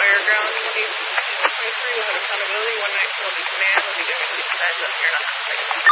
higher ground. You need to make sure you have accountability. One night will be command, will be different. You're not